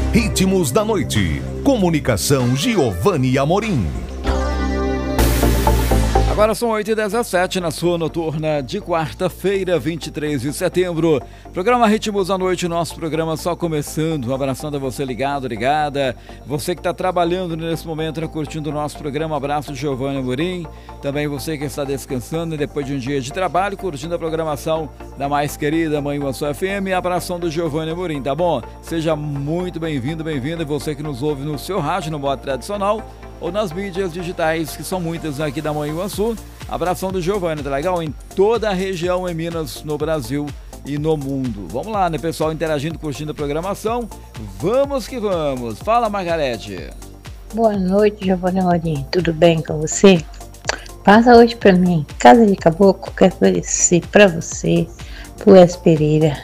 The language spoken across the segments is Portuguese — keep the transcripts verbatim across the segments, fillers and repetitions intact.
Ritmos da Noite. Comunicação Giovanni Amorim. Agora são oito e dezessete na sua noturna de quarta-feira, vinte e três de setembro. Programa Ritmos da Noite, nosso programa só começando. Um abração a você ligado, ligada. Você que está trabalhando nesse momento, né, curtindo o nosso programa. Abraço de Giovanni Amorim. Também você que está descansando depois de um dia de trabalho, curtindo a programação da mais querida Mãe Uaçu F M. Abração do Giovanni Amorim, tá bom? Seja muito bem-vindo, bem-vinda. Você que nos ouve no seu rádio, no modo tradicional, ou nas mídias digitais, que são muitas aqui da Mãe Uaçu. Abração do Giovanni, tá legal? Em toda a região, em Minas, no Brasil e no mundo. Vamos lá, né, pessoal? Interagindo, curtindo a programação. Vamos que vamos. Fala, Margarete. Boa noite, Giovanni Amorim. Tudo bem com você? Passa hoje pra mim. Casa de Caboclo, quero oferecer pra você, pro S. Pereira,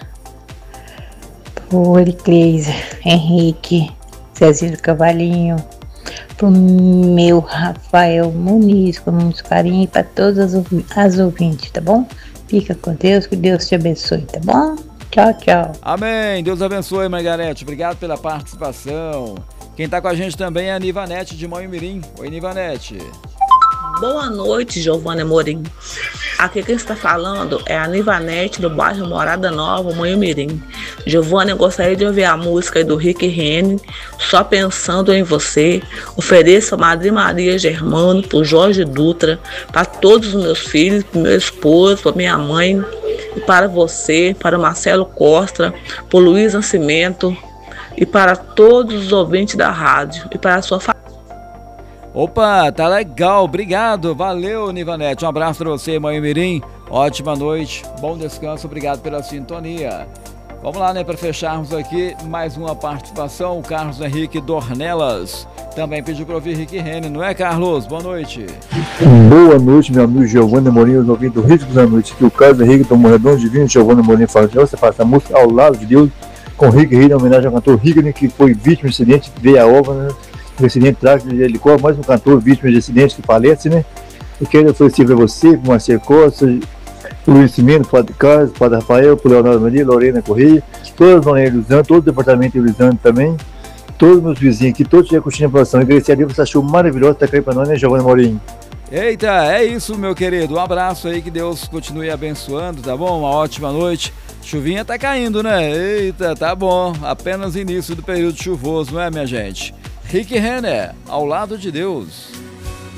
pro Ericleise, Henrique, Zezinho do Cavalinho, pro meu Rafael Muniz, com muito carinho, e para todas as, as ouvintes, tá bom? Fica com Deus, que Deus te abençoe, tá bom? Tchau, tchau. Amém, Deus abençoe, Margarete, obrigado pela participação. Quem tá com a gente também é a Nivanete de Moimirim. Oi, Nivanete. Boa noite, Giovanni Amorim. Aqui quem está falando é a Nivanete, do bairro Morada Nova, Moimirim. Giovanni, eu gostaria de ouvir a música do Rick Renner, Só Pensando em Você. Ofereço a Madre Maria Germano, para o Jorge Dutra, para todos os meus filhos, para o meu esposo, para minha mãe, e para você, para o Marcelo Costa, para o Luiz Nascimento, e para todos os ouvintes da rádio, e para a sua família. Opa, tá legal, obrigado, valeu, Nivanete, um abraço pra você, Mãe Mirim, ótima noite, bom descanso, obrigado pela sintonia. Vamos lá, né, para fecharmos aqui, mais uma participação, o Carlos Henrique Dornelas, também pediu para ouvir Rick Renner, não é, Carlos? Boa noite. Boa noite, meu amigo Giovanni Amorim, os ouvintes do Ritmo da Noite, que o Carlos Henrique do Morredão Divino, Giovanni Amorim fala, você faz essa música Ao Lado de Deus, com Rick Renner, em homenagem ao cantor Rick, que foi vítima de acidente, veio a obra, né? Um acidente trágico de helicóptero, mais um cantor vítima de acidente que falece, né? Eu quero oferecer para você, para o Marcelo Costa, para o Luiz Cimento, para o Padre Carlos, para o Padre Rafael, para o Leonardo Maria, Lorena Correia, todas as Maria Ilusão, todo o departamento Ilusão também, todos os meus vizinhos aqui, todos tiveram curtindo a produção. Agradecer a Deus, você achou maravilhoso estar aqui para nós, né, Giovanni Amorim? Eita, é isso, meu querido. Um abraço aí, que Deus continue abençoando, tá bom? Uma ótima noite. Chuvinha tá caindo, né? Eita, tá bom. Apenas início do período chuvoso, não é, minha gente? Rick Renner, Ao Lado de Deus.